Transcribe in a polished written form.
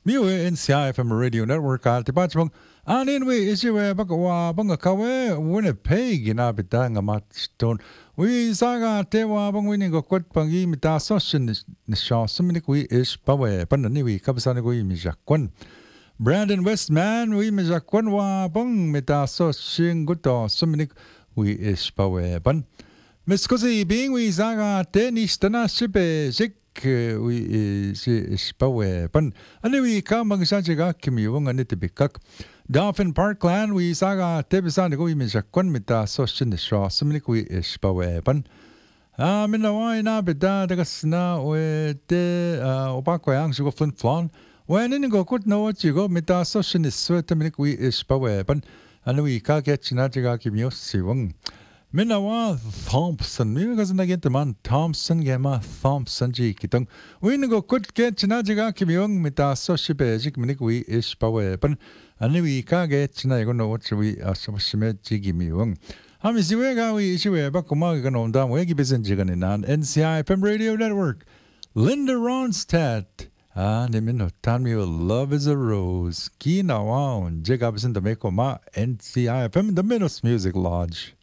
미오의 NCI FM Radio Network 알티바치봉 아닌 왜 이시왜 바가와 방가 카웨 원에 페이기나 비다 nga matstone we saga tewa bang winning ko kwat pangi mita soshin ni sha sumni kui ish pawe panani we kabsani kui mi jakwan Brandon Westman we mi jakwan wa bang mita soshin guto sumni we ish pawe pan Miskosi being we saga te ni stana shibe jik we is pawe pan ani we ka magsajiga kimi wong ani tibikak Dolphin Parkland we saga te bisan go mi jakwan mita soshin sha sumni we is pawe pan mina wa ina beda daga sna we te opa ko yang shugo flin flon when in go kut no chigo mita soshin swetamni we is pawe pan ani we ka get china jiga kimi siwong Minawa Thompson, mi kasi naging man Thompson gema Thompson ji kitong. Win go kut get china jiga kimyong mita so shibe jik minik wi ish pawe pan ani wi ka get china go no what we asomshime jigi miwong. Hami siwe ga wi ishiwe ba kuma ga no dam we gi besen jiga ni nan NCI FM Radio Network. Linda Ronstadt. ni min no tan mi love is a rose. Ki na wa on jiga besen the meko ma NCI FM the Minos Music Lodge.